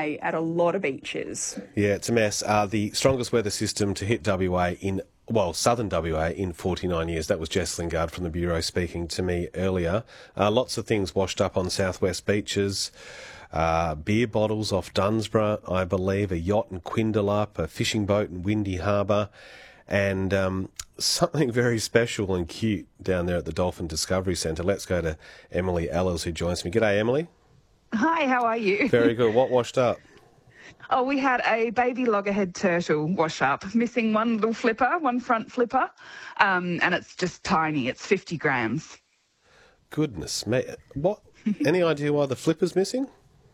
WA at a lot of beaches. Yeah, it's a mess. The strongest weather system to hit southern WA in 49 years. That was Jess Lingard from the Bureau speaking to me earlier. Lots of things washed up on southwest beaches. Beer bottles off Dunsborough, I believe, a yacht in Quindalup, a fishing boat in Windy Harbour, and something very special and cute down there at the Dolphin Discovery Centre. Let's go to Emily Ellers, who joins me. G'day, Emily. Hi, how are you? Very good. What washed up? Oh, we had a baby loggerhead turtle wash up, missing one little flipper, one front flipper, and it's just tiny. It's 50 grams. Goodness me. What? Any idea why the flipper's missing?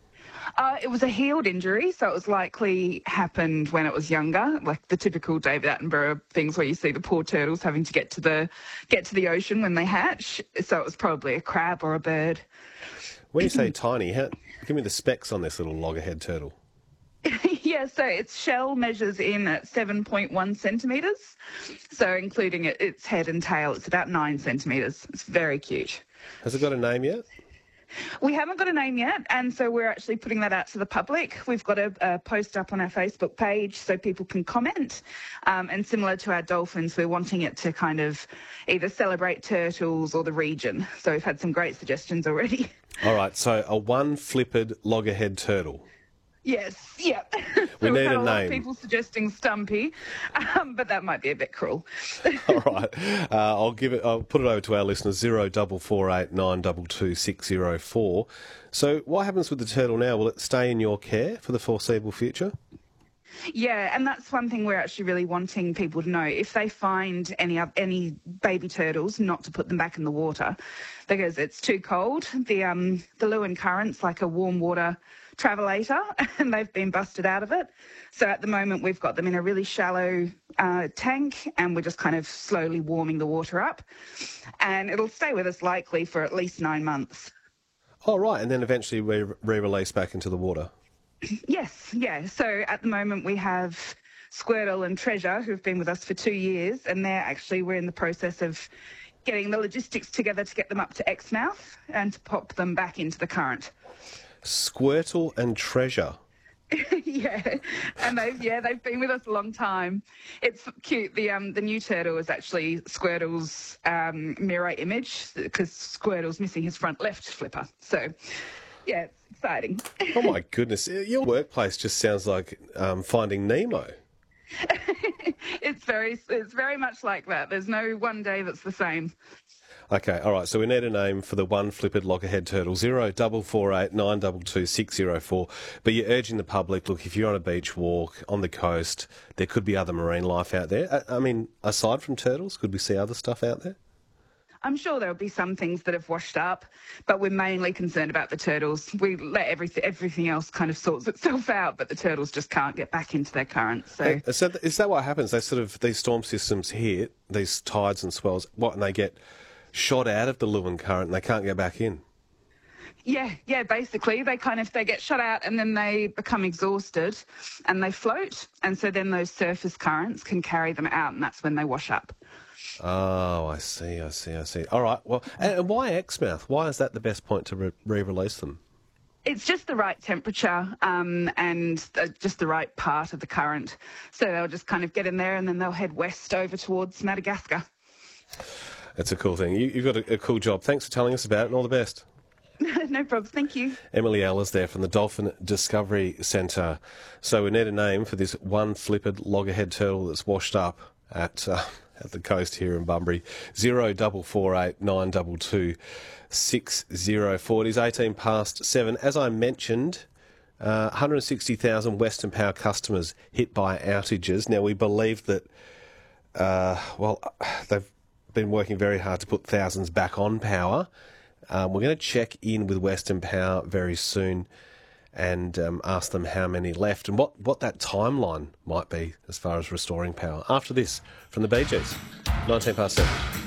It was a healed injury, so it was likely happened when it was younger, like the typical David Attenborough things where you see the poor turtles having to get to the ocean when they hatch. So it was probably a crab or a bird. When you say tiny, give me the specs on this little loggerhead turtle. Yeah, so its shell measures in at 7.1 centimetres. So including its head and tail, it's about 9 centimetres. It's very cute. Has it got a name yet? We haven't got a name yet, and so we're actually putting that out to the public. We've got a post up on our Facebook page so people can comment. And similar to our dolphins, we're wanting it to kind of either celebrate turtles or the region. So we've had some great suggestions already. All right, so a one-flippered loggerhead turtle. Yes, yeah. We need had a a lot name. of people suggesting Stumpy, but that might be a bit cruel. All right, I'll put it over to our listeners. 0448 922 604. So, what happens with the turtle now? Will it stay in your care for the foreseeable future? Yeah, and that's one thing we're actually really wanting people to know. If they find any baby turtles, not to put them back in the water, because it's too cold. The Lewin Current's like a warm water travelator, and they've been busted out of it. So at the moment, we've got them in a really shallow tank, and we're just kind of slowly warming the water up. And it'll stay with us likely for at least 9 months. Oh, right, and then eventually we re-release back into the water. Yes, yeah. So at the moment we have Squirtle and Treasure, who've been with us for 2 years, and we're in the process of getting the logistics together to get them up to Exmouth and to pop them back into the current. Squirtle and Treasure. Yeah, and they've been with us a long time. It's cute. The new turtle is actually Squirtle's mirror image, because Squirtle's missing his front left flipper. So, yeah, it's exciting. Oh my goodness, your workplace just sounds like Finding Nemo. It's very much like that. There's no one day that's the same. Okay, all right, so we need a name for the one-flippered loggerhead turtle. 0448 922 604. But you're urging the public, look, if you're on a beach walk on the coast, there could be other marine life out there. I mean, aside from turtles, could we see other stuff out there? I'm sure there'll be some things that have washed up, but we're mainly concerned about the turtles. We let everything else kind of sorts itself out, but the turtles just can't get back into their current. So is that what happens? These storm systems hit, these tides and swells, and they get shot out of the Lewin Current and they can't get back in? Yeah, basically they get shut out and then they become exhausted and they float, and so then those surface currents can carry them out, and that's when they wash up. Oh, I see. All right, well, and why Exmouth? Why is that the best point to re-release them? It's just the right temperature and just the right part of the current. So they'll just kind of get in there and then they'll head west over towards Madagascar. That's a cool thing. You've got a cool job. Thanks for telling us about it, and all the best. No problems, thank you. Emily Ellers there from the Dolphin Discovery Centre. So we need a name for this one-flippered loggerhead turtle that's washed up at the coast here in Bunbury. 0448 922 604. It is 18 past 7. As I mentioned, 160,000 Western Power customers hit by outages. Now, we believe that, they've been working very hard to put thousands back on power. We're going to check in with Western Power very soon and ask them how many left and what that timeline might be as far as restoring power. After this, from the Bee Gees, 19 past 7.